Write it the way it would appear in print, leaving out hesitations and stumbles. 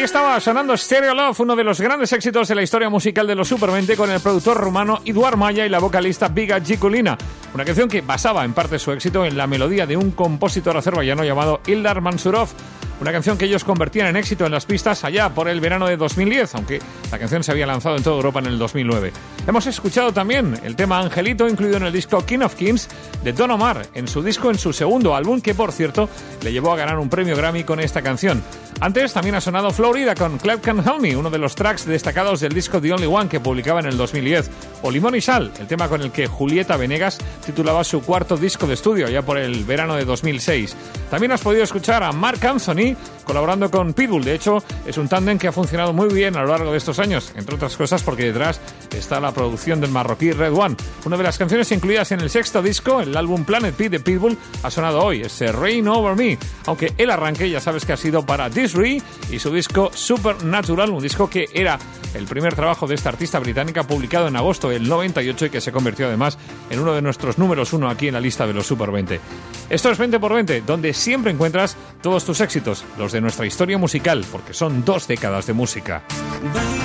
Ahí estaba sonando Stereo Love, uno de los grandes éxitos de la historia musical de los Super 20, con el productor rumano Eduard Maya y la vocalista Biga Gikulina. Una canción que basaba en parte su éxito en la melodía de un compositor azerbaiyano llamado Ildar Mansurov. Una canción que ellos convertían en éxito en las pistas allá por el verano de 2010, aunque la canción se había lanzado en toda Europa en el 2009. Hemos escuchado también el tema Angelito, incluido en el disco King of Kings de Don Omar, en su segundo álbum, que por cierto le llevó a ganar un premio Grammy con esta canción. Antes también ha sonado Florida con Clap Can Help Me, uno de los tracks destacados del disco The Only One que publicaba en el 2010. O Limón y Sal, el tema con el que Julieta Venegas titulaba su cuarto disco de estudio ya por el verano de 2006. También has podido escuchar a Marc Anthony colaborando con Pitbull. De hecho, es un tándem que ha funcionado muy bien a lo largo de estos años, entre otras cosas porque detrás está la producción del marroquí Red One. Una de las canciones incluidas en el sexto disco, el álbum Planet P de Pitbull, ha sonado hoy, ese Rain Over Me, aunque el arranque ya sabes que ha sido para Disree y su disco Supernatural, un disco que era el primer trabajo de esta artista británica publicado en agosto del 98 y que se convirtió además en uno de nuestros números 1 aquí en la lista de los Super 20. Esto es 20 por 20, donde siempre encuentras todos tus éxitos, los de nuestra historia musical, porque son 2 décadas de música.